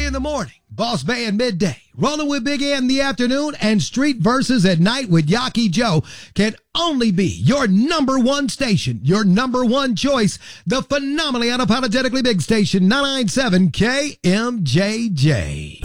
in the morning, Boss Band midday, Rolling with Big A in the afternoon, and Street Verses at night with Yaki Joe can only be your number one station, your number one choice, the phenomenally unapologetically big station, 997 KMJJ.